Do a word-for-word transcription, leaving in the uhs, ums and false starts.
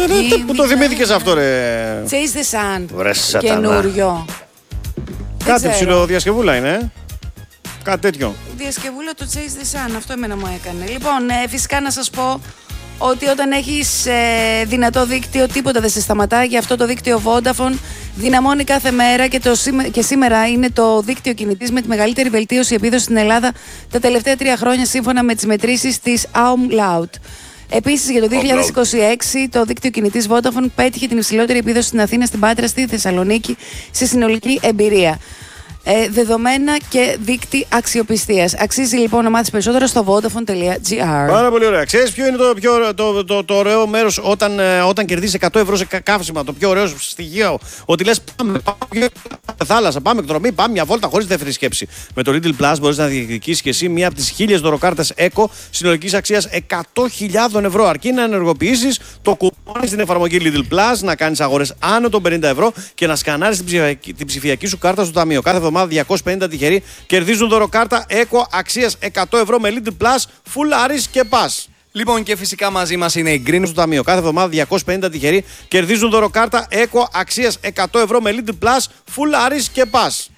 Πού το θυμήθηκες αυτό, ρε? Chase the Sun. Βρε σατανά. Καινούριο. Κάτι ψιλοδιασκευούλα είναι, ε? Κάτι τέτοιο. Διασκευούλα το Chase the Sun, αυτό εμένα μου έκανε. Λοιπόν, ε, φυσικά να σας πω ότι όταν έχεις ε, δυνατό δίκτυο, τίποτα δεν σε σταματά. Γι' αυτό το δίκτυο Vodafone δυναμώνει κάθε μέρα και, το, και σήμερα είναι το δίκτυο κινητής με τη μεγαλύτερη βελτίωση επίδοση στην Ελλάδα τα τελευταία τρία χρόνια, σύμφωνα με τις μετρήσεις της Umlaut. Επίσης, για το δύο χιλιάδες είκοσι έξι το δίκτυο κινητής Vodafone πέτυχε την υψηλότερη επίδοση στην Αθήνα, στην Πάτρα, στη Θεσσαλονίκη σε συνολική εμπειρία. Ε, δεδομένα και δίκτυ αξιοπιστίας. Αξίζει λοιπόν να μάθεις περισσότερο στο vodafone τελεία gr. Πάρα πολύ ωραία. Ξέρεις ποιο είναι το, πιο, το, το, το ωραίο μέρος όταν, ε, όταν κερδίσεις εκατό ευρώ σε καύσιμα? Το πιο ωραίο στοιχείο. Ότι λες πάμε, πάμε θάλασσα, πάμε εκδρομή, πάμε μια βόλτα χωρίς δεύτερη σκέψη. Με το Lidl Plus μπορείς να διεκδικήσεις και εσύ μία από τις χίλιες δωροκάρτες Eco συνολικής αξίας εκατό χιλιάδες ευρώ. Αρκεί να ενεργοποιήσεις το κουπόνι στην εφαρμογή Lidl Plus, να κάνεις αγορές άνω των πενήντα ευρώ και να σκανάρεις την ψηφιακή, την ψηφιακή σου κάρτα στο ταμείο. Κάθε εβδομάδα διακόσιοι πενήντα τυχεροί κερδίζουν δωροκάρτα Eco αξίας εκατό ευρώ με Lidl Plus, full Aris και Pass. Λοιπόν, και φυσικά μαζί μας είναι η Green στο ταμείο. Κάθε εβδομάδα διακόσιοι πενήντα τυχεροί κερδίζουν δωροκάρτα Eco αξίας εκατό ευρώ με Lidl Plus, full Aris και Pass.